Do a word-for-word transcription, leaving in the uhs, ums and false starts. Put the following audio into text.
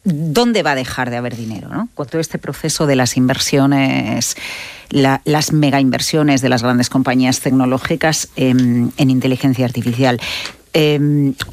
¿dónde va a dejar de haber dinero, ¿no? Con todo este proceso de las inversiones, la, las mega inversiones de las grandes compañías tecnológicas en, en inteligencia artificial. Eh,